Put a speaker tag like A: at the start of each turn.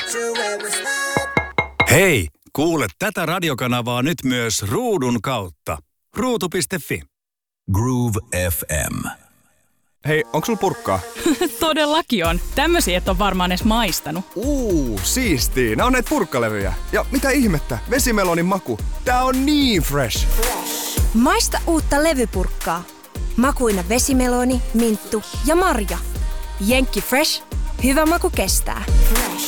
A: Hei, kuule tätä radiokanavaa nyt myös ruudun kautta. Ruutu.fi.
B: Groove FM.
C: Hei, onks sulla purkkaa?
D: Todellakin on. Tämmösiä et on varmaan edes maistanut.
C: Siistii. Nää on näitä purkkalevyjä. Ja mitä ihmettä, vesimelonin maku. Tää on niin fresh.
E: Maista uutta levypurkkaa. Makuina vesimeloni, minttu ja marja. Jenkki Fresh. Hyvä maku kestää.